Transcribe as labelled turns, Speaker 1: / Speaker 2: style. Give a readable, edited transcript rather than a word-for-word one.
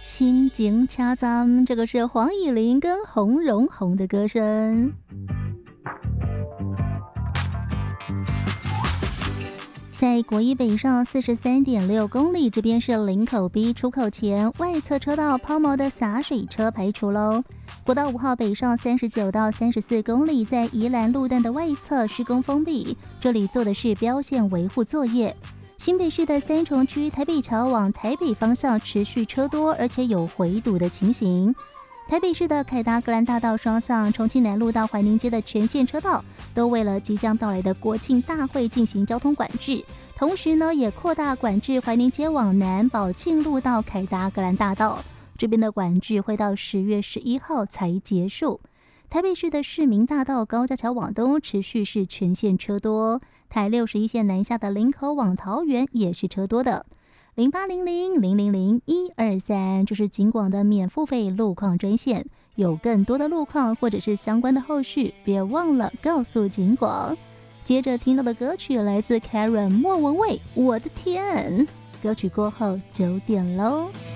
Speaker 1: 心情恰赞，这个是黄以玲跟洪荣宏的歌声。在国一北上43.6公里，这边是林口 B 出口前外侧车道抛锚的洒水车排除喽。国道5号北上39到34公里，在宜兰路段的外侧施工封闭，这里做的是标线维护作业。新北市的三重区台北桥往台北方向持续车多，而且有回堵的情形。台北市的凯达格兰大道双向、重庆南路到怀宁街的全线车道，都为了即将到来的国庆大会进行交通管制。同时呢，也扩大管制怀宁街往南、宝庆路到凯达格兰大道，这边的管制会到10月11号才结束。台北市的市民大道高架桥往东持续是全线车多，台61线南下的林口往桃园也是车多的。0800000123就是警广的免付费路况专线，有更多的路况或者是相关的后续，别忘了告诉警广。接着听到的歌曲来自 Karen 莫文蔚，我的天。歌曲过后9点喽。